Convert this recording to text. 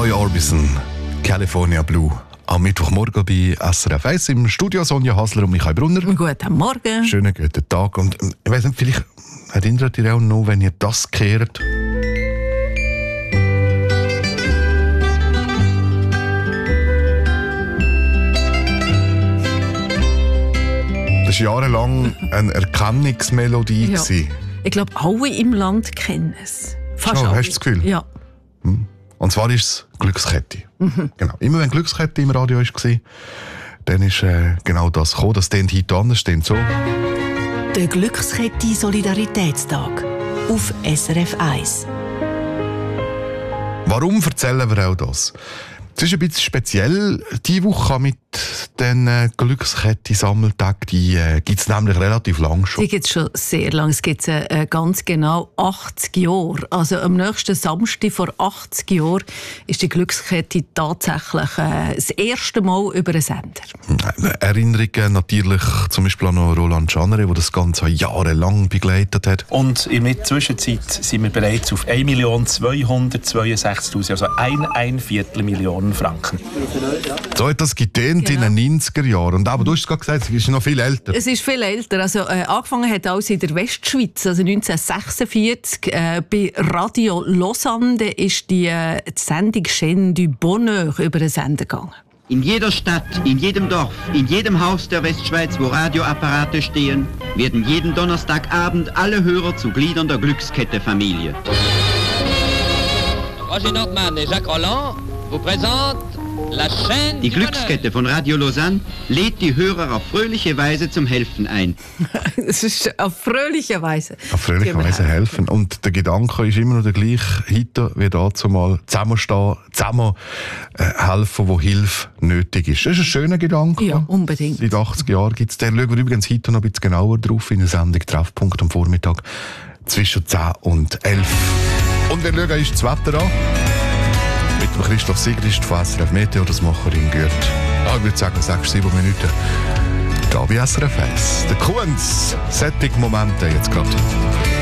Roy Orbison, California Blue. Am Mittwochmorgen bei SRF 1 im Studio Sonja Hasler und Michael Brunner. Guten Morgen. Schönen guten Tag. Und ich weiss nicht, vielleicht erinnert ihr auch noch, wenn ihr das gehört. Das war jahrelang eine Erkennungsmelodie. Ja. Ich glaube, alle im Land kennen es. Fast Schon, alle. hast du das Gefühl? Ja. Und zwar ist es Glückskette. Genau. Immer wenn Glückskette im Radio war, dann ist genau das gekommen. Das klingt heute anders, das klingt so. Der Glückskette Solidaritätstag auf SRF 1. Warum erzählen wir auch das? Es ist ein bisschen speziell, diese Woche mit den Glückskette-Sammeltagen. Die gibt es nämlich relativ lang schon. Die gibt es schon sehr lange. Es gibt ganz genau 80 Jahre. Also am nächsten Samstag vor 80 Jahren ist die Glückskette tatsächlich das erste Mal über einen Sender. Erinnerungen natürlich zum Beispiel an Roland Schanere, der das Ganze jahrelang begleitet hat. Und in der Zwischenzeit sind wir bereits auf 1.262.000, also ein Viertelmillion Franken. So hat das getönt in den 90er Jahren. Aber du hast es gerade gesagt, es ist noch viel älter. Es ist viel älter. Also, angefangen hat alles in der Westschweiz, also 1946, bei Radio Lausanne. Da ist die Sendung «Chaîne du Bonheur» über den Sender gegangen. In jeder Stadt, in jedem Dorf, in jedem Haus der Westschweiz, wo Radioapparate stehen, werden jeden Donnerstagabend alle Hörer zu Gliedern der Glückskette-Familie. Roger Nordmann et Jacques Roland vous présentent la Chaîne Die du Bonheur. Glückskette von Radio Lausanne lädt die Hörer auf fröhliche Weise zum Helfen ein. Es ist auf fröhliche Weise. Auf fröhliche Weise helfen. Und der Gedanke ist immer noch der gleiche. Heute wie dazu mal zusammenstehen, zusammen helfen, wo Hilfe nötig ist. Das ist ein schöner Gedanke. Ja, unbedingt. Seit 80 Jahren gibt es den. Schauen wir übrigens heute noch ein bisschen genauer drauf in der Sendung «Treffpunkt» am Vormittag zwischen 10 und 11. Und wir schauen uns das Wetter an. Mit dem Christoph Sigrist von SRF Meteo, das Macherin gehört. Ich würde sagen 6-7 Minuten. Da bei SRF 1. Der Kunz, sättige Momente jetzt gerade.